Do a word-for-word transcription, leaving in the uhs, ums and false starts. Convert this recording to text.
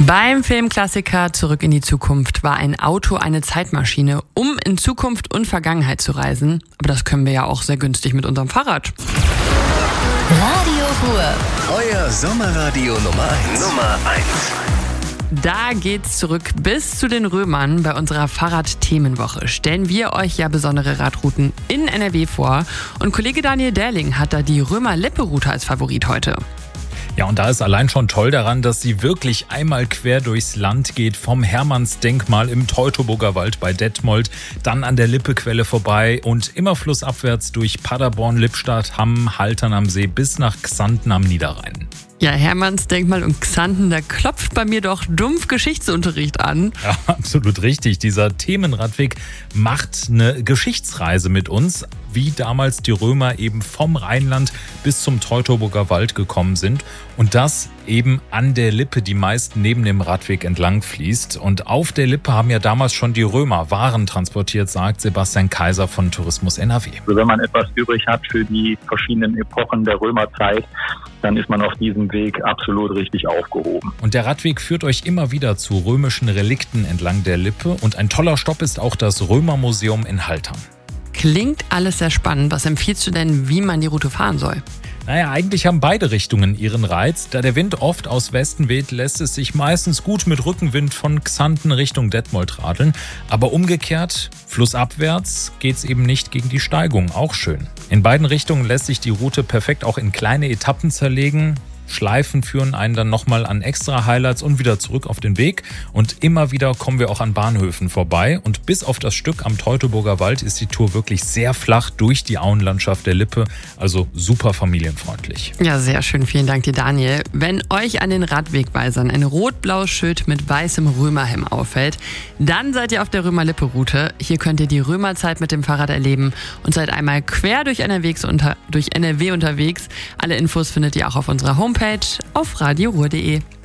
Beim Filmklassiker Zurück in die Zukunft war ein Auto eine Zeitmaschine, um in Zukunft und Vergangenheit zu reisen. Aber das können wir ja auch sehr günstig mit unserem Fahrrad. Radio Ruhr. Euer Sommerradio Nummer eins. Nummer eins. Da geht's zurück bis zu den Römern. Bei unserer Fahrrad-Themenwoche stellen wir euch ja besondere Radrouten in N R W vor. Und Kollege Daniel Derling hat da die Römer-Lippe-Route als Favorit heute. Ja, und da ist allein schon toll daran, dass sie wirklich einmal quer durchs Land geht, vom Hermannsdenkmal im Teutoburger Wald bei Detmold, dann an der Lippequelle vorbei und immer flussabwärts durch Paderborn, Lippstadt, Hamm, Haltern am See bis nach Xanten am Niederrhein. Ja, Hermannsdenkmal und Xanten, da klopft bei mir doch dumpf Geschichtsunterricht an. Ja, absolut richtig. Dieser Themenradweg macht eine Geschichtsreise mit uns, wie damals die Römer eben vom Rheinland bis zum Teutoburger Wald gekommen sind. Und das eben an der Lippe, die meist neben dem Radweg entlang fließt. Und auf der Lippe haben ja damals schon die Römer Waren transportiert, sagt Sebastian Kaiser von Tourismus N R W. Also wenn man etwas übrig hat für die verschiedenen Epochen der Römerzeit, dann ist man auf diesem Weg absolut richtig aufgehoben. Und der Radweg führt euch immer wieder zu römischen Relikten entlang der Lippe. Und ein toller Stopp ist auch das Römermuseum in Haltern. Klingt alles sehr spannend. Was empfiehlst du denn, wie man die Route fahren soll? Naja, eigentlich haben beide Richtungen ihren Reiz. Da der Wind oft aus Westen weht, lässt es sich meistens gut mit Rückenwind von Xanten Richtung Detmold radeln. Aber umgekehrt, flussabwärts, geht's eben nicht gegen die Steigung. Auch schön. In beiden Richtungen lässt sich die Route perfekt auch in kleine Etappen zerlegen. Schleifen führen einen dann nochmal an extra Highlights und wieder zurück auf den Weg. Und immer wieder kommen wir auch an Bahnhöfen vorbei. Und bis auf das Stück am Teutoburger Wald ist die Tour wirklich sehr flach durch die Auenlandschaft der Lippe. Also super familienfreundlich. Ja, sehr schön. Vielen Dank dir, Daniel. Wenn euch an den Radwegweisern ein rot-blaues Schild mit weißem Römerhelm auffällt, dann seid ihr auf der Römer-Lippe-Route. Hier könnt ihr die Römerzeit mit dem Fahrrad erleben und seid einmal quer durch N R W unter, durch N R W unterwegs. Alle Infos findet ihr auch auf unserer Homepage auf radio ruhr punkt de.